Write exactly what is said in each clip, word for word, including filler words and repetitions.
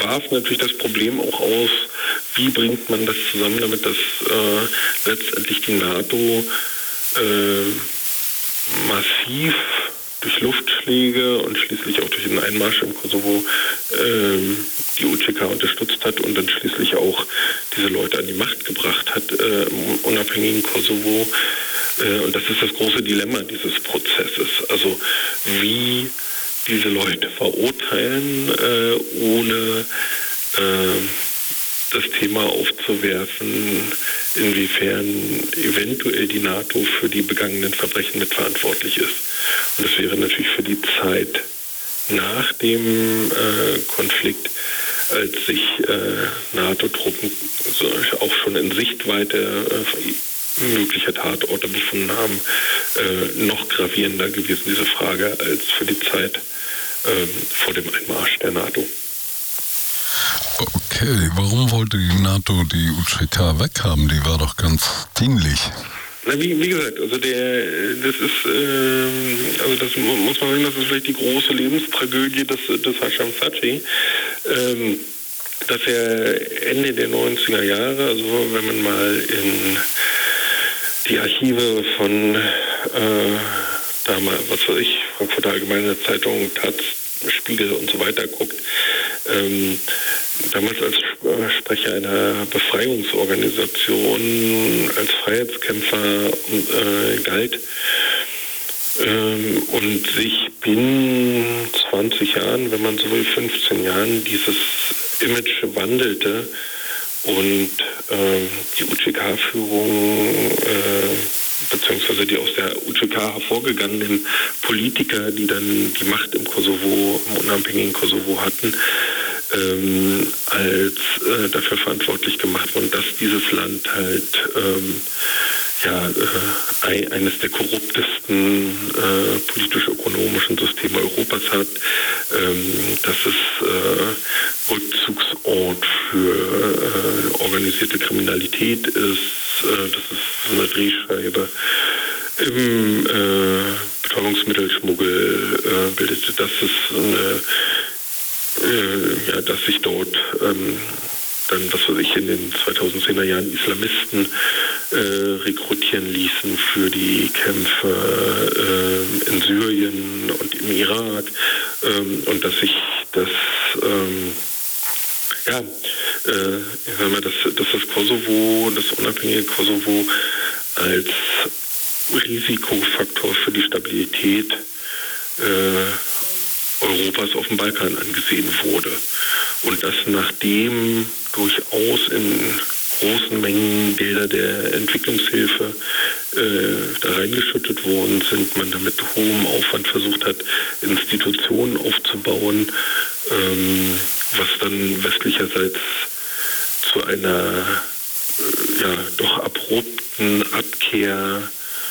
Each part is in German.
warf natürlich das Problem auch aus, wie bringt man das zusammen, damit das äh, letztendlich die NATO äh, massiv durch Luftschläge und schließlich auch durch den Einmarsch im Kosovo äh, die U C K unterstützt hat und dann schließlich auch diese Leute an die Macht gebracht hat äh, im unabhängigen Kosovo. Äh, und das ist das große Dilemma dieses Prozesses. Also wie diese Leute verurteilen, äh, ohne äh, das Thema aufzuwerfen, inwiefern eventuell die NATO für die begangenen Verbrechen mitverantwortlich ist. Und das wäre natürlich für die Zeit nach dem äh, Konflikt, als sich äh, NATO-Truppen so, auch schon in Sichtweite äh, möglicher Tatorte befunden haben, äh, noch gravierender gewesen, diese Frage, als für die Zeit äh, vor dem Einmarsch der NATO. Okay, warum wollte die NATO die U C K weghaben? Die war doch ganz dienlich. Na, wie, wie gesagt, also der, das ist, äh, also das muss man sagen, das ist vielleicht die große Lebenstragödie des, des Hasham Thaçi, ähm, dass er Ende der neunziger Jahre, also wenn man mal in die Archive von, äh, damals, was weiß ich, Frankfurter Allgemeine Zeitung, Taz, Spiegel und so weiter guckt, ähm, damals als Sprecher einer Befreiungsorganisation, als Freiheitskämpfer äh, galt ähm, und sich binnen zwanzig Jahren, wenn man so will, fünfzehn Jahren, dieses Image wandelte und äh, die U C K-Führung äh, beziehungsweise die aus der U C K hervorgegangenen Politiker, die dann die Macht im Kosovo, im unabhängigen Kosovo hatten, ähm, als äh, dafür verantwortlich gemacht wurden, dass dieses Land halt ähm, ja, äh, eines der korruptesten äh, politisch-ökonomischen Systeme Europas hat, ähm, dass es äh, Rückzugsort für äh, organisierte Kriminalität ist, äh, dass es eine Drehscheibe im äh, Betäubungsmittelschmuggel äh, bildete, dass es eine Äh, ja, dass sich dort ähm, dann, was weiß ich, in den zweitausendzehner Jahren Islamisten äh, rekrutieren ließen für die Kämpfe äh, in Syrien und im Irak ähm, und dass sich das ähm, ja, äh, ich sag mal, dass, dass das Kosovo, das unabhängige Kosovo als Risikofaktor für die Stabilität äh, Europas auf dem Balkan angesehen wurde. Und dass nachdem durchaus in großen Mengen Gelder der Entwicklungshilfe äh, da reingeschüttet worden sind, man da mit hohem Aufwand versucht hat, Institutionen aufzubauen, ähm, was dann westlicherseits zu einer äh, ja, doch abrupten Abkehr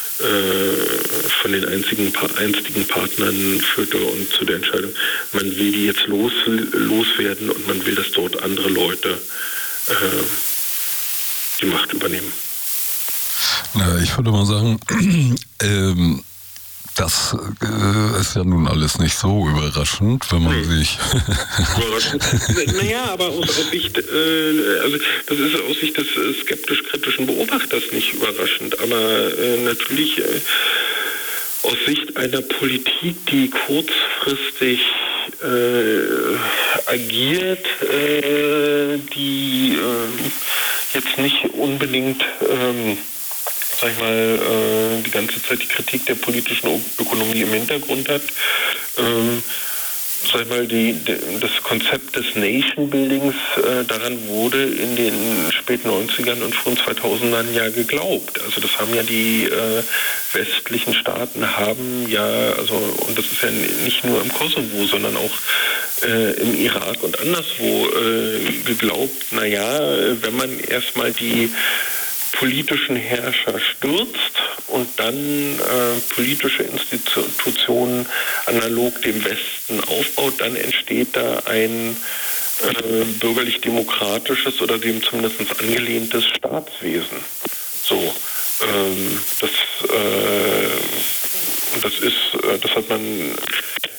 von den einzigen einstigen Partnern führte und zu der Entscheidung, man will die jetzt los, loswerden und man will, dass dort andere Leute äh, die Macht übernehmen. Na, ich würde mal sagen, ähm, das äh, ist ja nun alles nicht so überraschend, wenn man hm. sich... Überraschend. Naja, aber aus, aus Sicht, äh, also das ist aus Sicht des äh, skeptisch-kritischen Beobachters nicht überraschend, aber äh, natürlich äh, aus Sicht einer Politik, die kurzfristig äh, agiert, äh, die äh, jetzt nicht unbedingt... Ähm, sag ich mal, äh, die ganze Zeit die Kritik der politischen Ökonomie im Hintergrund hat. Ähm, sag ich mal, die, die, das Konzept des Nation-Buildings, äh, daran wurde in den späten neunzigern und frühen zweitausendern ja geglaubt. Also das haben ja die äh, westlichen Staaten haben ja, also und das ist ja nicht nur im Kosovo, sondern auch äh, im Irak und anderswo äh, geglaubt, naja, wenn man erstmal die politischen Herrscher stürzt und dann äh, politische Institutionen analog dem Westen aufbaut, dann entsteht da ein äh, bürgerlich-demokratisches oder dem zumindest angelehntes Staatswesen. So, ähm, das, äh, das ist, das hat man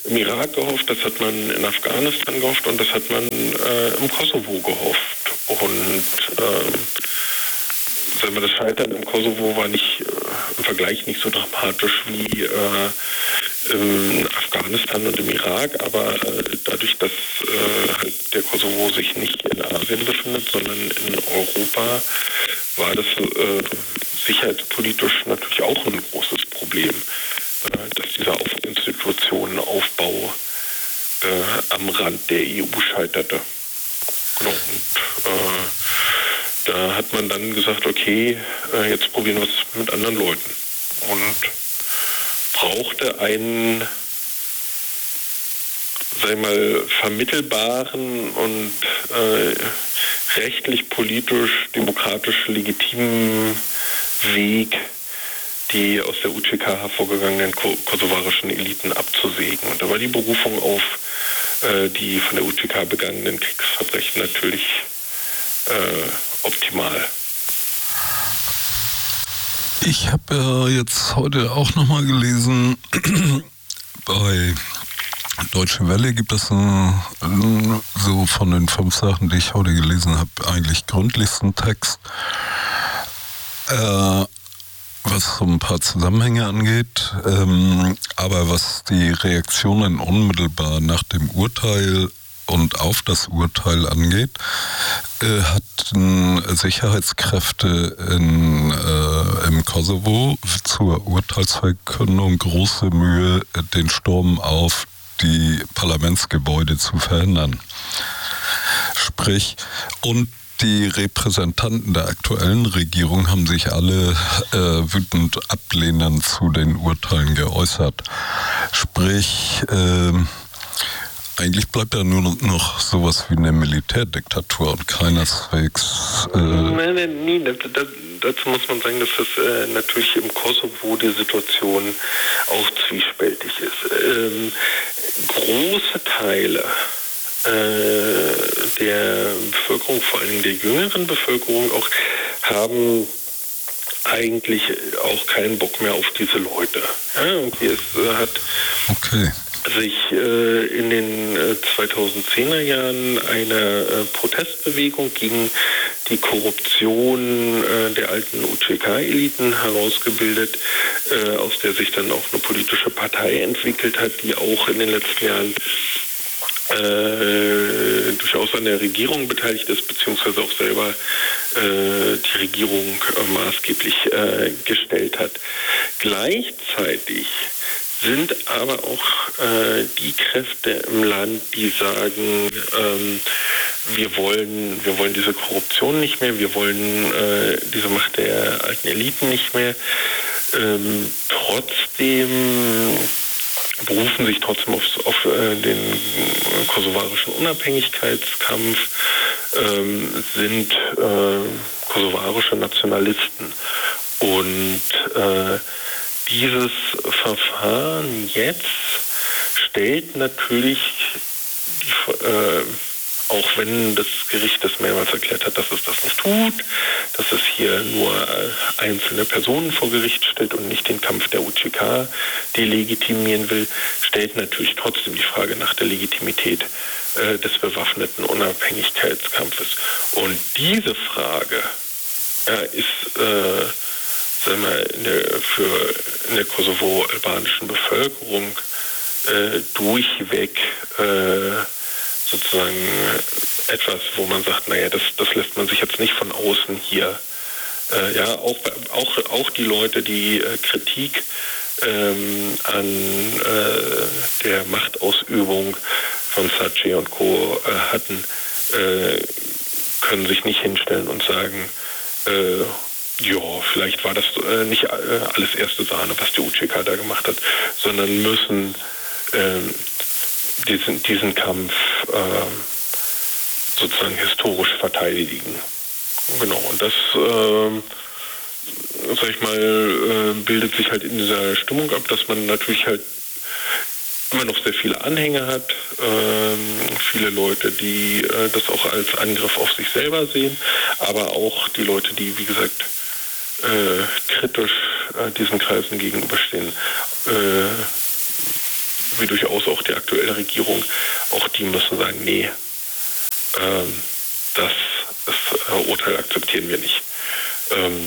im Irak gehofft, das hat man in Afghanistan gehofft und das hat man äh, im Kosovo gehofft. Und äh, sagen wir, das Scheitern im Kosovo war nicht äh, im Vergleich nicht so dramatisch wie äh, in Afghanistan und im Irak, aber äh, dadurch, dass äh, halt der Kosovo sich nicht in Asien befindet, sondern in Europa, war das äh, sicherheitspolitisch natürlich auch ein großes Problem, äh, dass dieser Auf Institutionenaufbau äh, am Rand der E U scheiterte. Genau. Und äh, da hat man dann gesagt, okay, äh, jetzt probieren wir es mit anderen Leuten. Und brauchte einen, sag ich mal, vermittelbaren und äh, rechtlich, politisch, demokratisch legitimen Weg, die aus der U C K hervorgegangenen ko- kosovarischen Eliten abzusägen. Und da war die Berufung auf äh, die von der U C K begangenen Kriegsverbrechen natürlich äh, optimal. Ich habe äh, jetzt heute auch nochmal gelesen, bei Deutsche Welle gibt es ein, ein, so von den fünf Sachen, die ich heute gelesen habe, eigentlich gründlichsten Text, äh, was so ein paar Zusammenhänge angeht, ähm, aber was die Reaktionen unmittelbar nach dem Urteil und auf das Urteil angeht, äh, hatten Sicherheitskräfte in, äh, im Kosovo zur Urteilsverkündung große Mühe, den Sturm auf die Parlamentsgebäude zu verhindern. Sprich, und die Repräsentanten der aktuellen Regierung haben sich alle äh, wütend ablehnend zu den Urteilen geäußert. Sprich, äh, eigentlich bleibt ja nur noch sowas wie eine Militärdiktatur und keineswegs... Äh nein, nein, nie. Das, das, dazu muss man sagen, dass das äh, natürlich im Kosovo die Situation auch zwiespältig ist. Ähm, große Teile äh, der Bevölkerung, vor allem der jüngeren Bevölkerung auch, haben eigentlich auch keinen Bock mehr auf diese Leute. Ja, irgendwie es äh, hat... Okay. sich äh, in den äh, zweitausendzehner Jahren eine äh, Protestbewegung gegen die Korruption äh, der alten U C K-Eliten herausgebildet, äh, aus der sich dann auch eine politische Partei entwickelt hat, die auch in den letzten Jahren äh, durchaus an der Regierung beteiligt ist, beziehungsweise auch selber äh, die Regierung äh, maßgeblich äh, gestellt hat. Gleichzeitig sind aber auch äh, die Kräfte im Land, die sagen, ähm, wir wollen, wir wollen diese Korruption nicht mehr, wir wollen äh, diese Macht der alten Eliten nicht mehr. Ähm, trotzdem berufen sich trotzdem auf, auf äh, den kosovarischen Unabhängigkeitskampf, ähm, sind äh, kosovarische Nationalisten. Und äh, dieses Verfahren jetzt stellt natürlich, die, äh, auch wenn das Gericht das mehrmals erklärt hat, dass es das nicht tut, dass es hier nur äh, einzelne Personen vor Gericht stellt und nicht den Kampf der U C K delegitimieren will, stellt natürlich trotzdem die Frage nach der Legitimität äh, des bewaffneten Unabhängigkeitskampfes. Und diese Frage ja, ist äh, sagen wir, in der, für in der kosovo-albanischen Bevölkerung äh, durchweg äh, sozusagen etwas, wo man sagt, naja, das, das lässt man sich jetzt nicht von außen hier. Äh, ja, auch, auch, auch die Leute, die äh, Kritik ähm, an äh, der Machtausübung von Saatchi und Co. Äh, hatten, äh, können sich nicht hinstellen und sagen, äh, ja, vielleicht war das äh, nicht äh, alles erste Sahne, was die U C K da gemacht hat, sondern müssen äh, diesen, diesen Kampf äh, sozusagen historisch verteidigen. Genau, und das, äh, sag ich mal, äh, bildet sich halt in dieser Stimmung ab, dass man natürlich halt immer noch sehr viele Anhänger hat, äh, viele Leute, die äh, das auch als Angriff auf sich selber sehen, aber auch die Leute, die, wie gesagt, Äh, kritisch äh, diesen Kreisen gegenüberstehen. Äh, wie durchaus auch die aktuelle Regierung, auch die müssen sagen, nee, ähm, das, das äh, Urteil akzeptieren wir nicht. Ähm,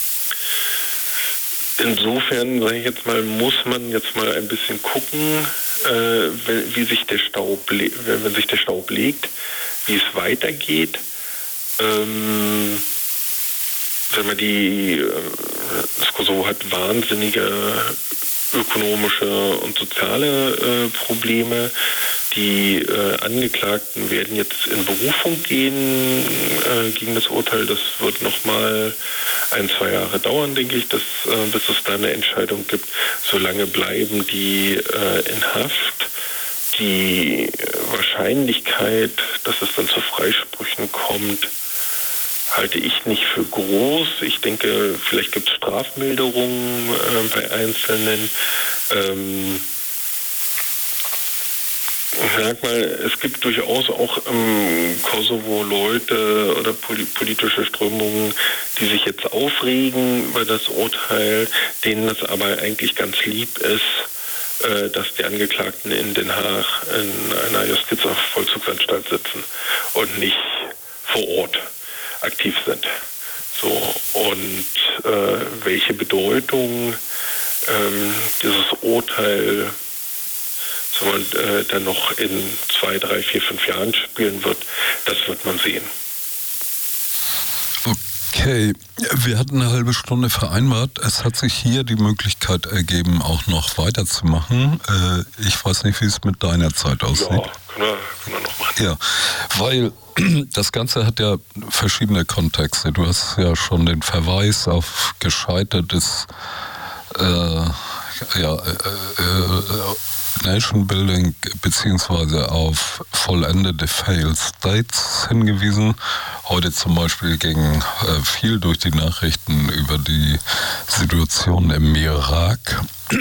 insofern, sage ich jetzt mal, muss man jetzt mal ein bisschen gucken, äh, wenn, wie sich der Staub, wenn, wenn sich der Staub legt, wie es weitergeht. Ähm, wenn man die, äh, das Kosovo hat wahnsinnige ökonomische und soziale äh, Probleme. Die äh, Angeklagten werden jetzt in Berufung gehen äh, gegen das Urteil. Das wird nochmal ein, zwei Jahre dauern, denke ich, dass, äh, bis es da eine Entscheidung gibt. Solange bleiben die äh, in Haft. Die Wahrscheinlichkeit, dass es dann zu Freisprüchen kommt, halte ich nicht für groß. Ich denke, vielleicht gibt es Strafmilderungen äh, bei Einzelnen. Ähm, ich sag mal, es gibt durchaus auch im Kosovo Leute oder politische Strömungen, die sich jetzt aufregen über das Urteil, denen es aber eigentlich ganz lieb ist, äh, dass die Angeklagten in Den Haag in einer Justizvollzugsanstalt sitzen und nicht vor Ort aktiv sind. So, und äh, welche Bedeutung ähm, dieses Urteil so, äh, dann noch in zwei, drei, vier, fünf Jahren spielen wird, das wird man sehen. Okay, wir hatten eine halbe Stunde vereinbart. Es hat sich hier die Möglichkeit ergeben, auch noch weiterzumachen. Äh, ich weiß nicht, wie es mit deiner Zeit aussieht. Ja, können wir, können wir noch machen. Ja, weil das Ganze hat ja verschiedene Kontexte. Du hast ja schon den Verweis auf gescheitertes äh, ja, äh, äh, Nation Building beziehungsweise auf vollendete Failed States hingewiesen. Heute zum Beispiel ging äh, viel durch die Nachrichten über die Situation im Irak.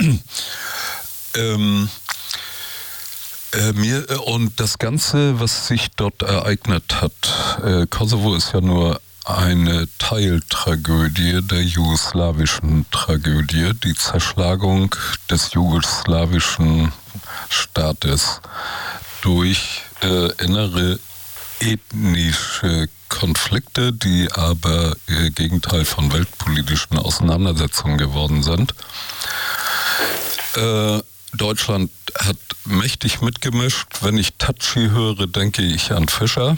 ähm, äh, mir, und das Ganze, was sich dort ereignet hat, äh, Kosovo ist ja nur eine Teiltragödie der jugoslawischen Tragödie, die Zerschlagung des jugoslawischen Staates durch äh, innere ethnische Konflikte, die aber äh, Gegenteil von weltpolitischen Auseinandersetzungen geworden sind. Äh, Deutschland hat mächtig mitgemischt. Wenn ich Tatschi höre, denke ich an Fischer.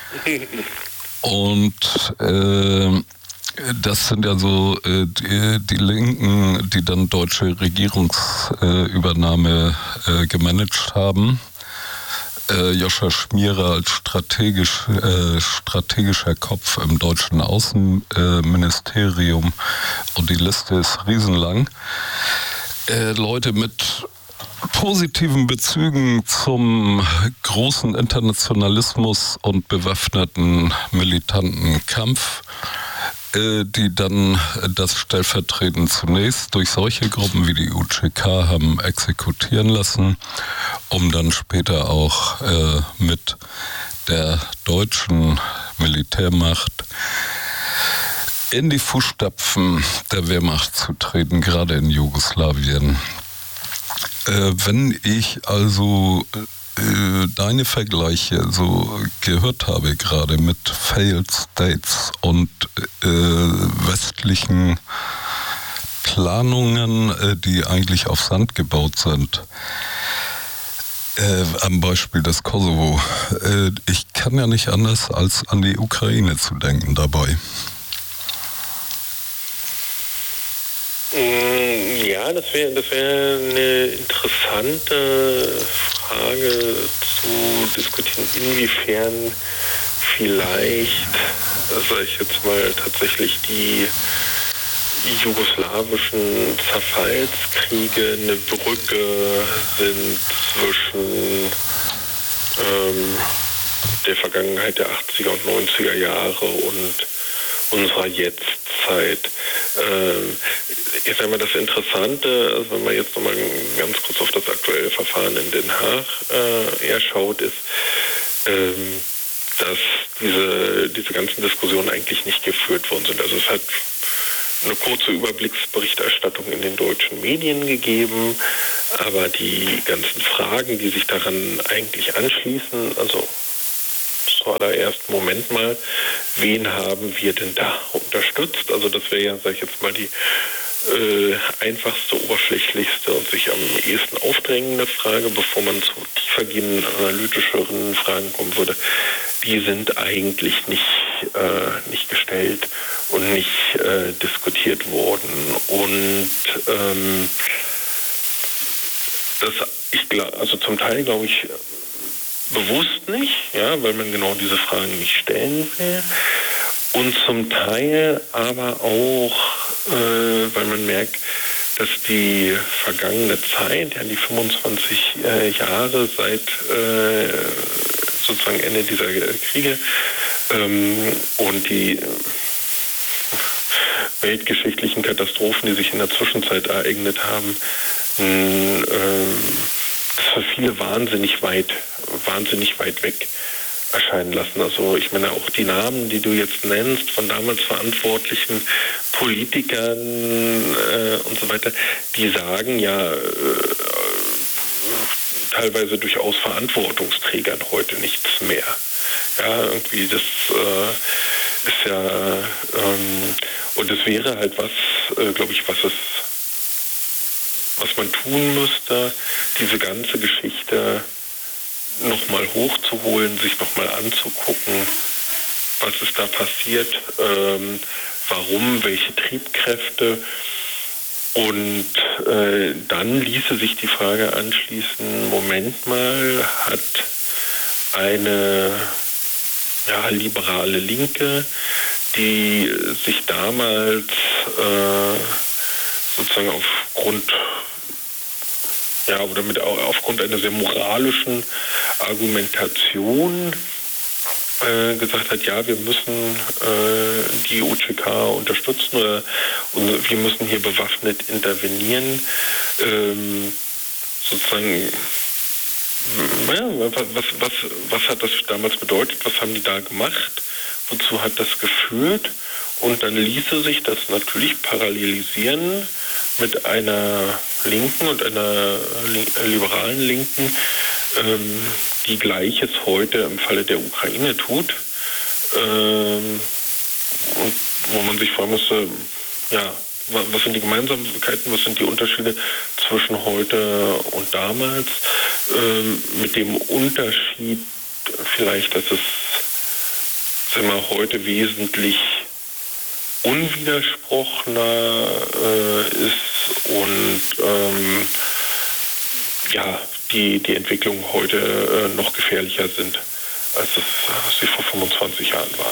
Und äh, das sind ja so äh, die, die Linken, die dann deutsche Regierungsübernahme äh, gemanagt haben. Äh, Joscha Schmierer als strategisch, äh, strategischer Kopf im deutschen Außenministerium. Äh, Und die Liste ist riesenlang. Äh, Leute mit positiven Bezügen zum großen Internationalismus und bewaffneten militanten Kampf, äh, die dann das stellvertretend zunächst durch solche Gruppen wie die U C K haben exekutieren lassen, um dann später auch äh, mit der deutschen Militärmacht in die Fußstapfen der Wehrmacht zu treten, gerade in Jugoslawien. Äh, wenn ich also äh, deine Vergleiche so gehört habe, gerade mit Failed States und äh, westlichen Planungen, äh, die eigentlich auf Sand gebaut sind, äh, am Beispiel des Kosovo, äh, ich kann ja nicht anders als an die Ukraine zu denken dabei. Ja, das wäre das wär eine interessante Frage zu diskutieren, inwiefern vielleicht, sage ich jetzt mal, tatsächlich die jugoslawischen Zerfallskriege eine Brücke sind zwischen ähm, der Vergangenheit der achtziger und neunziger Jahre und unserer Jetztzeit. Ähm, ich sage mal, das Interessante, also wenn man jetzt nochmal ganz kurz auf das aktuelle Verfahren in Den Haag äh, eher schaut, ist, ähm, dass diese, diese ganzen Diskussionen eigentlich nicht geführt worden sind. Also es hat eine kurze Überblicksberichterstattung in den deutschen Medien gegeben, aber die ganzen Fragen, die sich daran eigentlich anschließen, also zuallererst, Moment mal, wen haben wir denn da unterstützt? Also das wäre ja, sag ich jetzt mal, die äh, einfachste, oberflächlichste und sich am ehesten aufdrängende Frage, bevor man zu tiefergehenden, analytischeren Fragen kommen würde. Die sind eigentlich nicht, äh, nicht gestellt und nicht äh, diskutiert worden. Und ähm, das, ich glaube, also zum Teil glaube ich bewusst nicht, ja, weil man genau diese Fragen nicht stellen will. Und zum Teil aber auch, äh, weil man merkt, dass die vergangene Zeit, ja, die fünfundzwanzig äh, Jahre seit äh, sozusagen Ende dieser Kriege ähm, und die weltgeschichtlichen Katastrophen, die sich in der Zwischenzeit ereignet haben, mh, äh, das für viele wahnsinnig weit, wahnsinnig weit weg erscheinen lassen. Also ich meine, auch die Namen, die du jetzt nennst, von damals verantwortlichen Politikern äh, und so weiter, die sagen ja äh, teilweise durchaus Verantwortungsträgern heute nichts mehr. Ja, irgendwie das äh, ist ja ähm, und es wäre halt was, äh, glaube ich, was es was man tun müsste, diese ganze Geschichte nochmal hochzuholen, sich nochmal anzugucken, was ist da passiert, ähm, warum, welche Triebkräfte. Und äh, dann ließe sich die Frage anschließen, Moment mal, hat eine ja, liberale Linke, die sich damals äh, sozusagen aufgrund ja, oder mit aufgrund einer sehr moralischen Argumentation äh, gesagt hat, ja, wir müssen äh, die U C K unterstützen oder und wir müssen hier bewaffnet intervenieren. Ähm, sozusagen, ja, was, was, was hat das damals bedeutet? Was haben die da gemacht? Wozu hat das geführt? Und dann ließe sich das natürlich parallelisieren mit einer Linken und einer liberalen Linken, ähm, die Gleiches heute im Falle der Ukraine tut. Ähm, und wo man sich fragen müsste, ja, was sind die Gemeinsamkeiten, was sind die Unterschiede zwischen heute und damals? Ähm, mit dem Unterschied vielleicht, dass es sagen wir, heute wesentlich unwidersprochener äh, ist und ähm, ja, die, die Entwicklungen heute äh, noch gefährlicher sind, als es als sie vor fünfundzwanzig Jahren waren.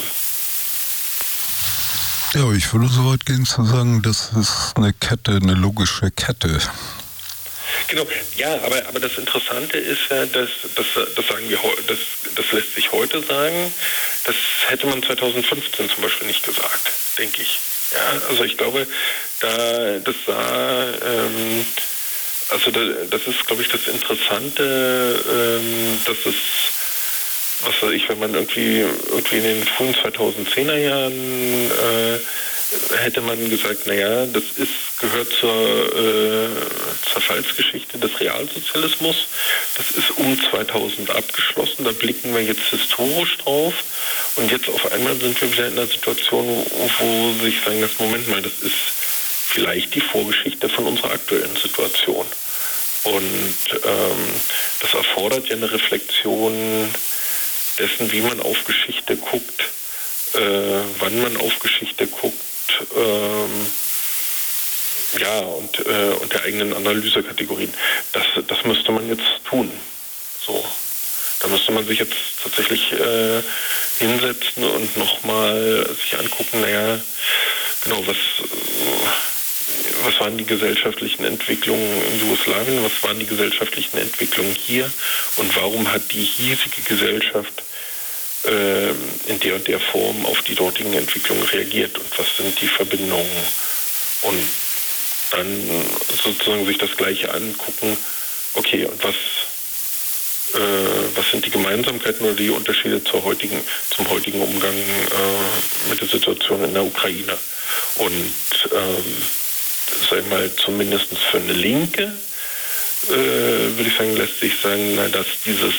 Ja, ich würde so weit gehen zu sagen, das ist eine Kette, eine logische Kette. Genau, ja, aber, aber das Interessante ist ja, dass, dass das sagen wir das, das lässt sich heute sagen, das hätte man zweitausendfünfzehn zum Beispiel nicht gesagt, denke ich. Ja, also ich glaube, da das sah, ähm, also da, das ist, glaube ich, das Interessante, ähm, dass es, was weiß ich, wenn man irgendwie irgendwie in den frühen zweitausendzehner Jahren äh, hätte man gesagt, naja, das ist, gehört zur äh, Zerfallsgeschichte des Realsozialismus. Das ist um zweitausend abgeschlossen. Da blicken wir jetzt historisch drauf. Und jetzt auf einmal sind wir wieder in einer Situation, wo sich sagen, das Moment mal, das ist vielleicht die Vorgeschichte von unserer aktuellen Situation. Und ähm, das erfordert ja eine Reflexion dessen, wie man auf Geschichte guckt, äh, wann man auf Geschichte guckt, ähm, ja, und, äh, und der eigenen Analysekategorien. Das, das müsste man jetzt tun. So. Da müsste man sich jetzt tatsächlich äh, hinsetzen und nochmal sich angucken, naja, genau, was, was waren die gesellschaftlichen Entwicklungen in Jugoslawien, was waren die gesellschaftlichen Entwicklungen hier und warum hat die hiesige Gesellschaft äh, in der und der Form auf die dortigen Entwicklungen reagiert und was sind die Verbindungen und dann sozusagen sich das Gleiche angucken, okay, und was was sind die Gemeinsamkeiten oder die Unterschiede zur heutigen, zum heutigen Umgang äh, mit der Situation in der Ukraine. Und ähm, sag ich mal, zumindest für eine Linke, äh, würde ich sagen, lässt sich sagen, na, dass dieses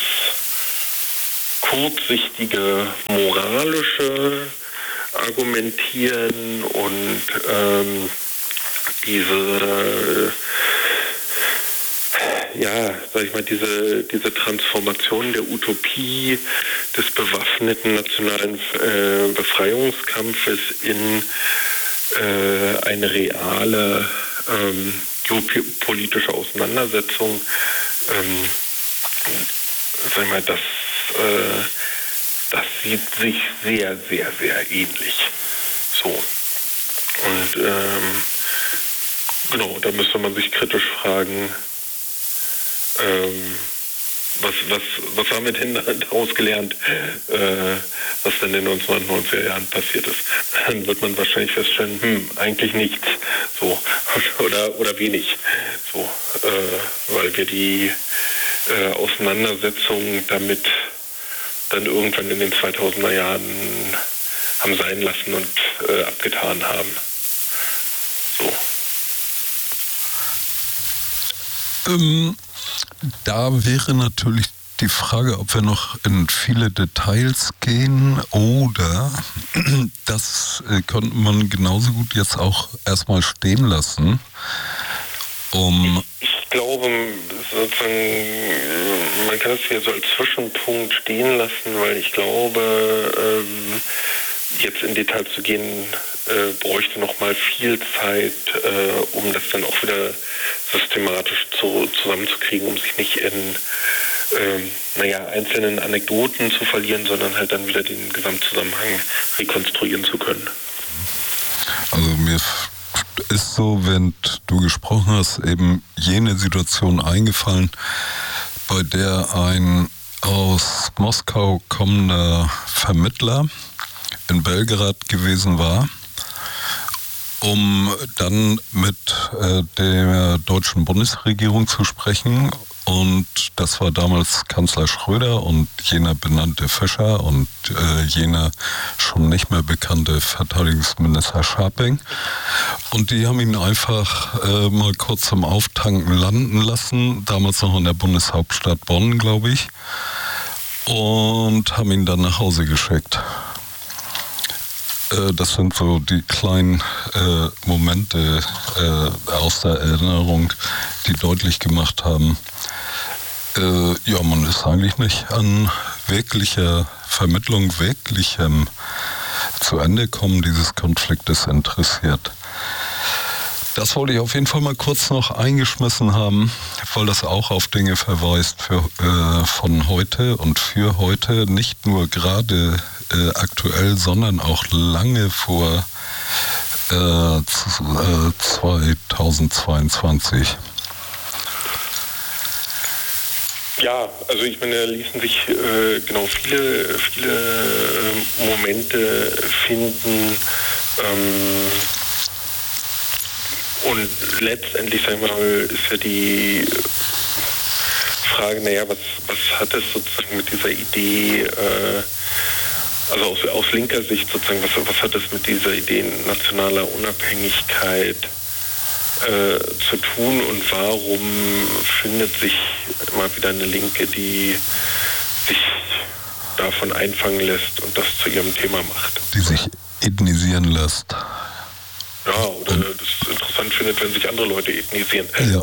kurzsichtige moralische Argumentieren und ähm, diese ja, sag ich mal, diese, diese Transformation der Utopie des bewaffneten nationalen äh, Befreiungskampfes in äh, eine reale ähm, geopolitische Auseinandersetzung, ähm, sag ich mal, das, äh, das sieht sich sehr, sehr, sehr ähnlich. So. Und ähm, genau, da müsste man sich kritisch fragen, ähm, was, was, was haben wir denn daraus gelernt, äh, was denn in den neunzehnhundertneunziger Jahren passiert ist. Dann wird man wahrscheinlich feststellen, hm, eigentlich nichts, so, oder, oder wenig, so, äh, weil wir die äh, Auseinandersetzung damit dann irgendwann in den zweitausender Jahren haben sein lassen und äh, abgetan haben. So. Ähm, da wäre natürlich die Frage, ob wir noch in viele Details gehen oder das äh, könnte man genauso gut jetzt auch erstmal stehen lassen. Um ich, ich glaube, sozusagen, man kann es hier so als Zwischenpunkt stehen lassen, weil ich glaube, ähm, jetzt in Detail zu gehen, äh, bräuchte noch mal viel Zeit, äh, um das dann auch wieder systematisch zu, zusammenzukriegen, um sich nicht in ähm, naja, einzelnen Anekdoten zu verlieren, sondern halt dann wieder den Gesamtzusammenhang rekonstruieren zu können. Also mir ist so, wenn du gesprochen hast, eben jene Situation eingefallen, bei der ein aus Moskau kommender Vermittler in Belgrad gewesen war, um dann mit äh, der deutschen Bundesregierung zu sprechen. Und das war damals Kanzler Schröder und jener benannte Fischer und äh, jener schon nicht mehr bekannte Verteidigungsminister Scharping. Und die haben ihn einfach äh, mal kurz zum Auftanken landen lassen, damals noch in der Bundeshauptstadt Bonn, glaube ich, und haben ihn dann nach Hause geschickt. Äh, das sind so die kleinen äh, Momente äh, aus der Erinnerung, die deutlich gemacht haben, äh, ja, man ist eigentlich nicht an wirklicher Vermittlung, wirklichem zu Ende kommen dieses Konfliktes interessiert. Das wollte ich auf jeden Fall mal kurz noch eingeschmissen haben, weil das auch auf Dinge verweist für, äh, von heute und für heute, nicht nur gerade äh, aktuell, sondern auch lange vor äh, zweitausendzweiundzwanzig. Ja, also ich meine, da ließen sich äh, genau viele, viele äh, Momente finden, ähm, und letztendlich, sagen wir mal, ist ja die Frage, naja, was, was hat es sozusagen mit dieser Idee, äh, also aus, aus linker Sicht sozusagen, was, was hat es mit dieser Idee nationaler Unabhängigkeit äh, zu tun und warum findet sich mal wieder eine Linke, die sich davon einfangen lässt und das zu ihrem Thema macht? Die sich ethnisieren lässt. Ja, oder und das interessant findet, wenn sich andere Leute ethnisieren. Ja.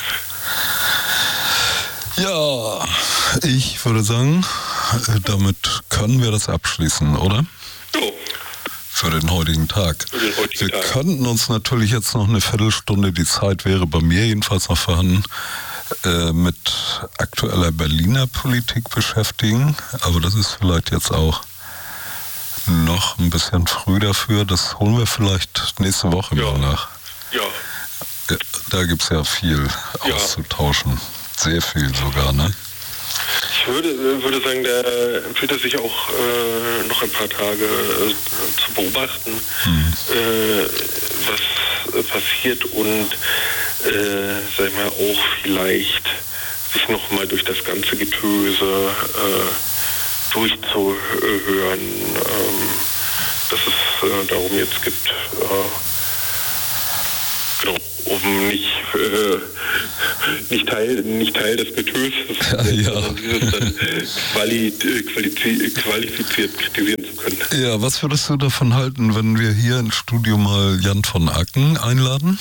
Ja, ich würde sagen, damit können wir das abschließen, oder? Jo. Für den heutigen Tag. Für den heutigen wir Tag. könnten uns natürlich jetzt noch eine Viertelstunde, die Zeit wäre bei mir jedenfalls noch vorhanden, äh, mit aktueller Berliner Politik beschäftigen. Aber das ist vielleicht jetzt auch noch ein bisschen früh dafür. Das holen wir vielleicht nächste Woche ja. mal nach. Ja. Da gibt es ja viel ja. auszutauschen. Sehr viel sogar, ne? Ich würde, würde sagen, da empfiehlt es sich auch äh, noch ein paar Tage äh, zu beobachten, hm. äh, was passiert und äh, sag ich mal, auch vielleicht sich nochmal durch das ganze Getöse äh, durchzuhören, ähm, dass es äh, darum jetzt gibt, äh, genau, um nicht, äh, nicht, Teil, nicht Teil des Getöses, ja, ja. dieses dann quali, quali, qualifiziert kritisieren zu können. Ja, was würdest du davon halten, wenn wir hier ins Studio mal Jan von Acken einladen?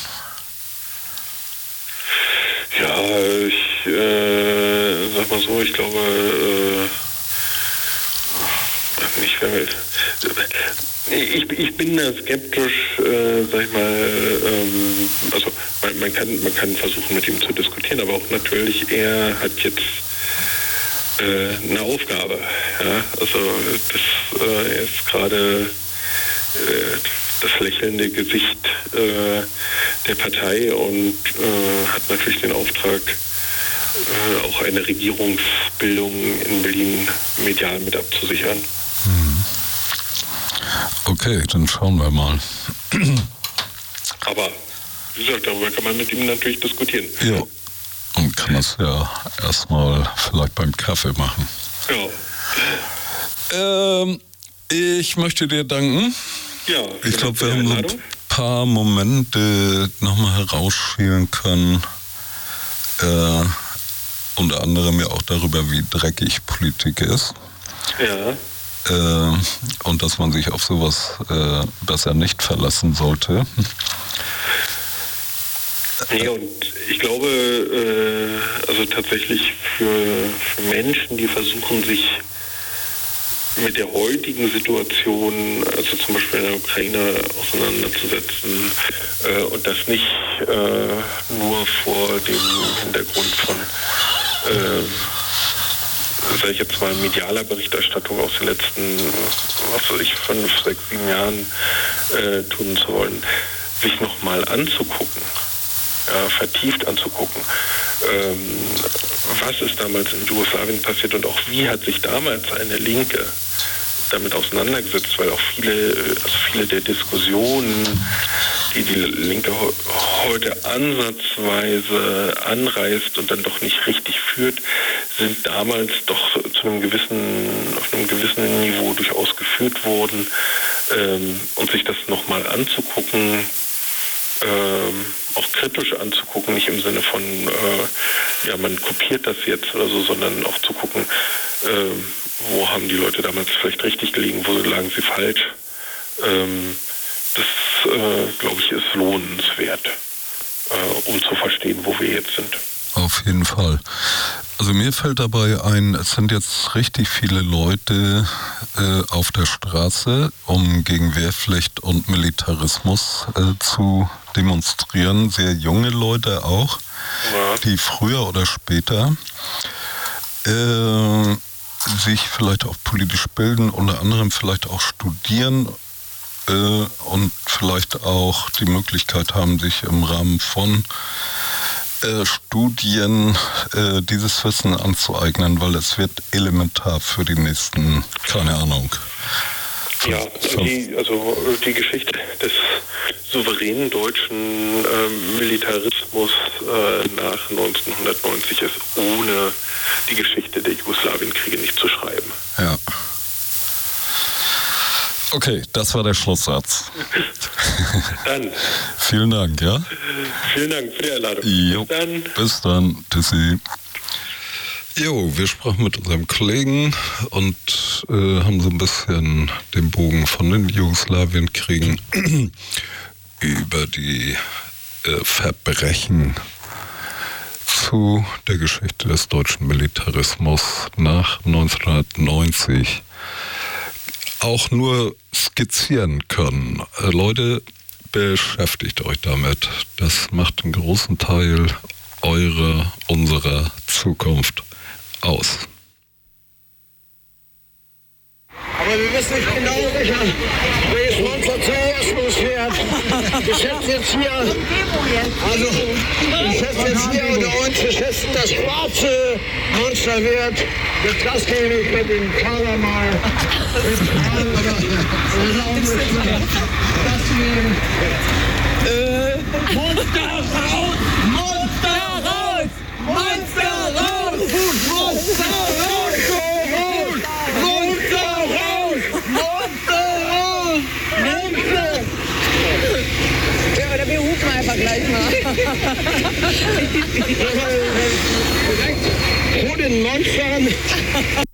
Ja, ich äh, sag mal so, ich glaube, äh, nicht, wenn wir, ich, ich bin da skeptisch, äh, sag ich mal, ähm, also man, man, kann, man kann versuchen, mit ihm zu diskutieren, aber auch natürlich, er hat jetzt äh, eine Aufgabe. Ja? Also das, äh, er ist gerade äh, das lächelnde Gesicht äh, der Partei und äh, hat natürlich den Auftrag, äh, auch eine Regierungsbildung in Berlin medial mit abzusichern. Okay, dann schauen wir mal. Aber, wie gesagt, darüber kann man mit ihm natürlich diskutieren. Ja, und kann das ja erstmal vielleicht beim Kaffee machen. Ja. Ähm, ich möchte dir danken. Ja. Ich glaube, wir haben so ein paar Momente nochmal herausschälen können. Äh, unter anderem ja auch darüber, wie dreckig Politik ist. Ja. Äh, und dass man sich auf sowas äh, besser nicht verlassen sollte. Nee, und ich glaube, äh, also tatsächlich für, für Menschen, die versuchen, sich mit der heutigen Situation, also zum Beispiel in der Ukraine, auseinanderzusetzen äh, und das nicht äh, nur vor dem Hintergrund von äh, sage ich jetzt mal, medialer Berichterstattung aus den letzten, was weiß ich, fünf, sechs, sieben Jahren äh, tun zu wollen, sich nochmal anzugucken, ja, vertieft anzugucken, ähm, was ist damals in Jugoslawien passiert und auch wie hat sich damals eine Linke damit auseinandergesetzt, weil auch viele, also viele der Diskussionen, die die Linke heute ansatzweise anreißt und dann doch nicht richtig führt, sind damals doch zu einem gewissen, auf einem gewissen Niveau durchaus geführt worden. Ähm, und sich das nochmal anzugucken, ähm, auch kritisch anzugucken, nicht im Sinne von, äh, ja, man kopiert das jetzt oder so, sondern auch zu gucken, äh, wo haben die Leute damals vielleicht richtig gelegen, wo lagen sie falsch. Ähm, das, äh, glaube ich, ist lohnenswert, äh, um zu verstehen, wo wir jetzt sind. Auf jeden Fall. Also mir fällt dabei ein, es sind jetzt richtig viele Leute äh, auf der Straße, um gegen Wehrpflicht und Militarismus äh, zu demonstrieren. Sehr junge Leute auch, ja, die früher oder später äh, sich vielleicht auch politisch bilden, unter anderem vielleicht auch studieren äh, und vielleicht auch die Möglichkeit haben, sich im Rahmen von Äh, Studien äh, dieses Wissen anzueignen, weil es wird elementar für die nächsten, keine Ahnung. Ja, die, also die Geschichte des souveränen deutschen äh, Militarismus äh, nach neunzehnhundertneunzig ist ohne die Geschichte der Jugoslawienkriege nicht zu schreiben. Ja. Okay, das war der Schlusssatz. Dann. Vielen Dank, ja? Vielen Dank für die Einladung. Jo, bis dann. Bis dann. Tschüssi. Jo, wir sprachen mit unserem Kollegen und äh, haben so ein bisschen den Bogen von den Jugoslawienkriegen über die äh, Verbrechen zu der Geschichte des deutschen Militarismus nach neunzehnhundertneunzig auch nur skizzieren können. Äh, Leute, beschäftigt euch damit. Das macht einen großen Teil eurer, unserer Zukunft aus. Aber wir wissen nicht genau sicher, welches Monster zuerst losfährt. Ich schätze jetzt hier, also ich schätze jetzt hier unter uns, wir schätzen, das schwarze Monster wird. Jetzt lasst ihr mich mit dem Fahrer mal fahren oder das nehmen. Äh, Monster raus! Monster raus! Monster raus! Monster raus! Monster raus! Monster raus! Direkt vor den Monstern.